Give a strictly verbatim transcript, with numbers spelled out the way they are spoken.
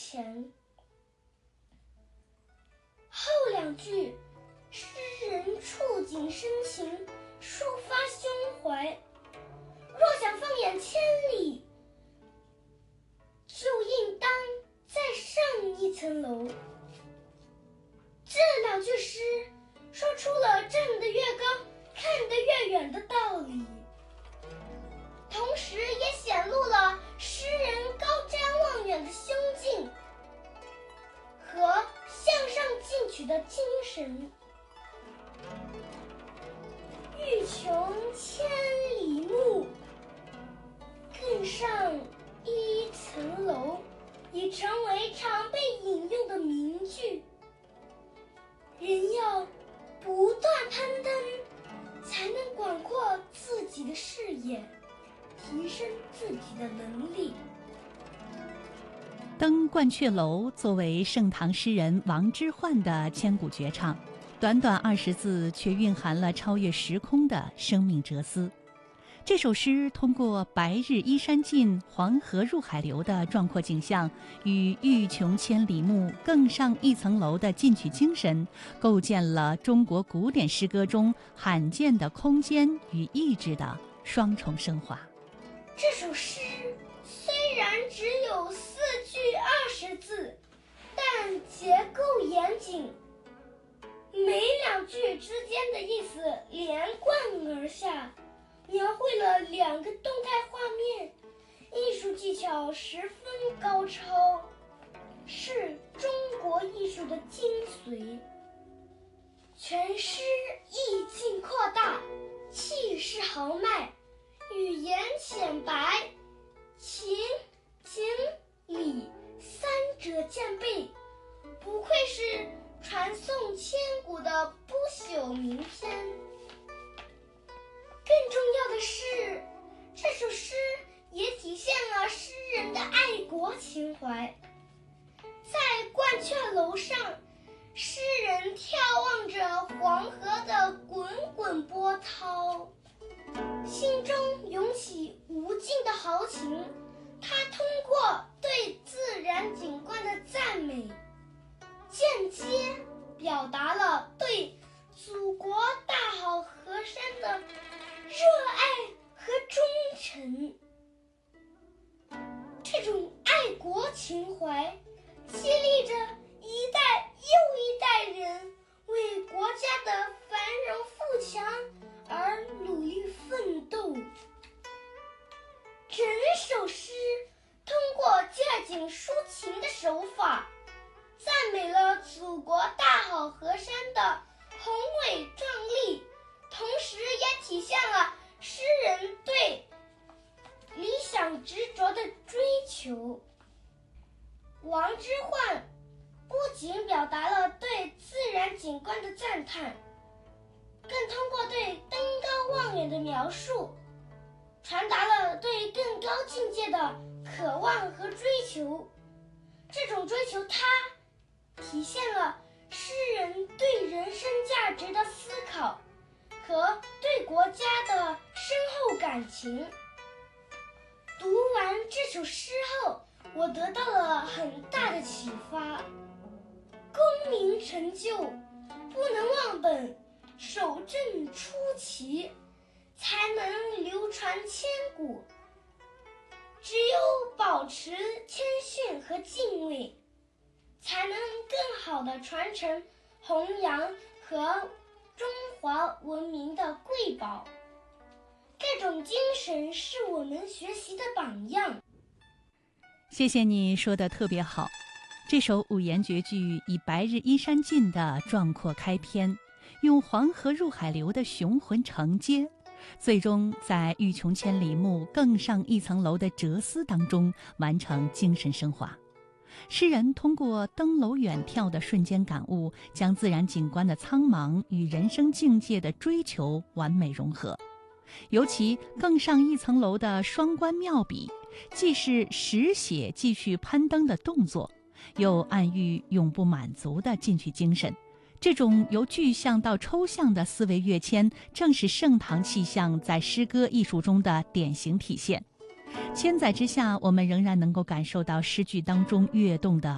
前。后两句，诗人触景生情，抒发胸怀。若想放眼千里，就应当再上一层楼。这两句诗说出了站得越高，看得越远的道理，同时也显露了诗人高瞻望远的胸襟和向上进取的精神。欲穷千里目，更上一层楼，已成为常被引用的名句。人要不断攀登，才能广阔自己的视野，提升自己的能力。 登鹳雀楼作为盛唐诗人王之涣的千古绝唱，短短二十字却蕴含了超越时空的生命哲思。这首诗通过白日依山尽，黄河入海流的壮阔景象与欲穷千里目，更上一层楼的进取精神，构建了中国古典诗歌中罕见的空间与意志的双重升华。 这首诗虽然只有四句二十字，但结构严谨，每两句之间的意思连贯而下，描绘了两个动态画面，艺术技巧十分高超，是中国艺术的精髓。全诗意境扩大，气势豪迈，语言浅白，情景理三者兼备，不愧是传颂千古的不朽名篇。更重要的是，这首诗也体现了诗人的爱国情怀。在鹳雀楼上，诗人眺望着黄河的滚滚波涛，心中涌起无尽的豪情。他通过对自然景观的赞美，间接表达了对祖国大好河山的热爱和忠诚。这种爱国情怀激励着一代又一代人为国家的繁荣富强而努力奋斗。整首诗通过借景抒情的手法，赞美了祖国大好河山的宏伟壮丽，同时也体现了诗人对理想执着的追求。王之涣不仅表达了对自然景观的赞叹，更通过对登高望远的描述，传达了对更高境界的渴望和追求。这种追求它体现了诗人对人生价值的思考和对国家的深厚感情。读完这首诗后，我得到了很大的启发。功名成就不能忘本，守正出奇，才能流传千古。只有保持谦逊和敬畏，才能更好地传承弘扬和中华文明的瑰宝。这种精神是我们学习的榜样。 谢谢你说的特别好。这首五言绝句以白日依山尽的壮阔开篇，用黄河入海流的雄浑承接，最终在欲穷千里目，更上一层楼的哲思当中完成精神升华。诗人通过登楼远眺的瞬间感悟，将自然景观的苍茫与人生境界的追求完美融合。尤其更上一层楼的双关妙笔，既是实写继续攀登的动作，又暗喻永不满足的进取精神。这种由具象到抽象的思维跃迁，正是盛唐气象在诗歌艺术中的典型体现。千载之下，我们仍然能够感受到诗句当中跃动的